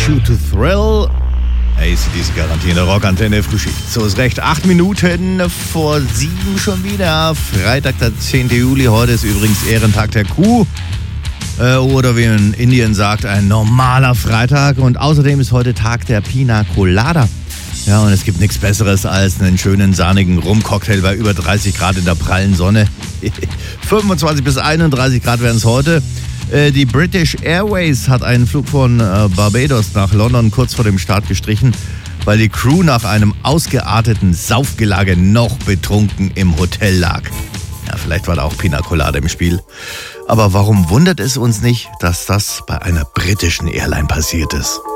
You to Thrill. AC/DC Garantie in der Rockantenne Frühschicht. So ist recht. 8 Minuten vor 7 schon wieder. Freitag, der 10. Juli. Heute ist übrigens Ehrentag der Kuh. Oder wie man in Indien sagt, ein normaler Freitag. Und außerdem ist heute Tag der Pina Colada. Ja, und es gibt nichts Besseres als einen schönen, sahnigen Rumcocktail bei über 30 Grad in der prallen Sonne. 25 bis 31 Grad werden es heute. Die British Airways hat einen Flug von Barbados nach London kurz vor dem Start gestrichen, weil die Crew nach einem ausgearteten Saufgelage noch betrunken im Hotel lag. Ja, vielleicht war da auch Pina Colada im Spiel. Aber warum wundert es uns nicht, dass das bei einer britischen Airline passiert ist?